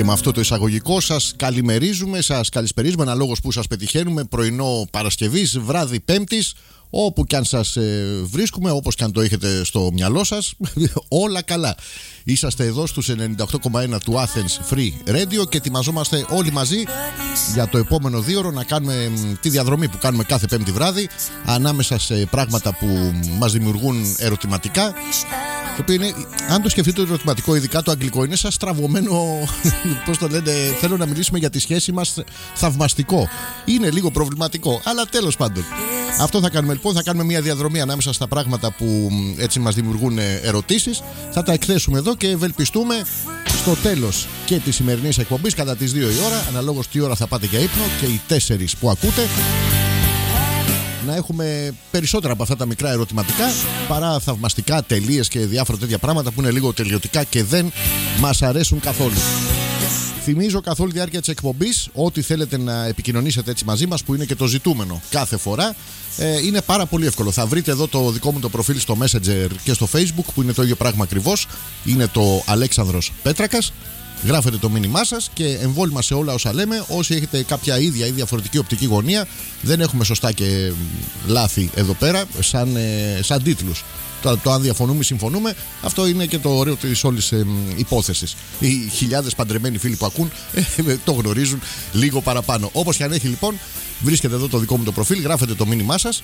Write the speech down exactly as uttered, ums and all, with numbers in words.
Και με αυτό το εισαγωγικό σας καλημερίζουμε, σας καλησπερίζουμε, αναλόγως που σας πετυχαίνουμε, πρωινό Παρασκευής, βράδυ Πέμπτης, όπου κι αν σας ε, βρίσκουμε, όπως κι αν το έχετε στο μυαλό σας, όλα καλά. Είσαστε εδώ στους ενενήντα οκτώ κόμμα ένα του Athens Free Radio και ετοιμαζόμαστε όλοι μαζί για το επόμενο δύο ώρο να κάνουμε τη διαδρομή που κάνουμε κάθε Πέμπτη βράδυ ανάμεσα σε πράγματα που μας δημιουργούν ερωτηματικά. Το οποίο είναι, αν το σκεφτείτε το ερωτηματικό, ειδικά το αγγλικό, είναι σαν στραβωμένο. Πώς το λένε, θέλω να μιλήσουμε για τη σχέση μας, θαυμαστικό. Είναι λίγο προβληματικό, αλλά τέλος πάντων. Αυτό θα κάνουμε λοιπόν. Θα κάνουμε μια διαδρομή ανάμεσα στα πράγματα που έτσι μας δημιουργούν ερωτήσεις. Θα τα εκθέσουμε εδώ και ευελπιστούμε στο τέλος και της σημερινής εκπομπής, κατά τις δύο η ώρα, αναλόγως τι ώρα θα πάτε για ύπνο και οι τέσσερις που ακούτε, να έχουμε περισσότερα από αυτά τα μικρά ερωτηματικά παρά θαυμαστικά, τελείες και διάφορα τέτοια πράγματα που είναι λίγο τελειωτικά και δεν μας αρέσουν καθόλου. Θυμίζω καθ' όλη τη διάρκεια της εκπομπής ότι θέλετε να επικοινωνήσετε έτσι μαζί μας, που είναι και το ζητούμενο κάθε φορά. Ε, είναι πάρα πολύ εύκολο. Θα βρείτε εδώ το δικό μου το προφίλ στο Messenger και στο Facebook, που είναι το ίδιο πράγμα ακριβώς. Είναι το Αλέξανδρος Πέτρακας. Γράφετε το μήνυμά σας και εμβόλυμα σε όλα όσα λέμε. Όσοι έχετε κάποια ίδια ή διαφορετική οπτική γωνία, δεν έχουμε σωστά και λάθη εδώ πέρα, σαν, ε, σαν τίτλους. Το, το αν διαφωνούμε, συμφωνούμε. Αυτό είναι και το ωραίο της όλης ε, υπόθεσης. Οι χιλιάδες παντρεμένοι φίλοι που ακούν ε, το γνωρίζουν λίγο παραπάνω. Όπως και αν έχει λοιπόν, βρίσκετε εδώ το δικό μου το προφίλ, γράφετε το μήνυμά σας